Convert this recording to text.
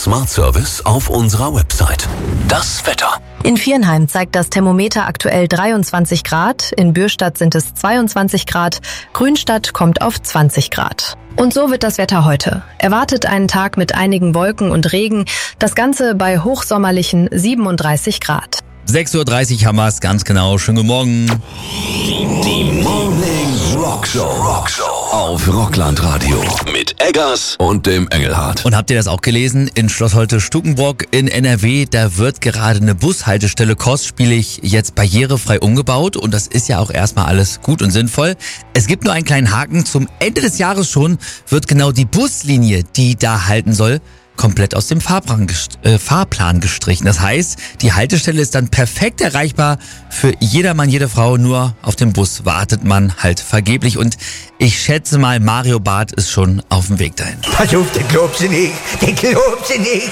Smart Service auf unserer Website. Das Wetter. In Viernheim zeigt das Thermometer aktuell 23 Grad, in Bürstadt sind es 22 Grad, Grünstadt kommt auf 20 Grad. Und so wird das Wetter heute. Erwartet einen Tag mit einigen Wolken und Regen, das Ganze bei hochsommerlichen 37 Grad. 6:30 Uhr haben wir es, ganz genau. Schönen guten Morgen. Die Morning Rockshow auf Rockland Radio mit Eggers und dem Engelhardt. Und habt ihr das auch gelesen? In Schloss Holte-Stukenbrock in NRW, da wird gerade eine Bushaltestelle kostspielig jetzt barrierefrei umgebaut. Und das ist ja auch erstmal alles gut und sinnvoll. Es gibt nur einen kleinen Haken. Zum Ende des Jahres schon wird genau die Buslinie, die da halten soll, komplett aus dem Fahrplan gestrichen. Das heißt, die Haltestelle ist dann perfekt erreichbar für jedermann, jede Frau. Nur auf dem Bus wartet man halt vergeblich. Und ich schätze mal, Mario Barth ist schon auf dem Weg dahin. Pass auf, den glaubst du nicht.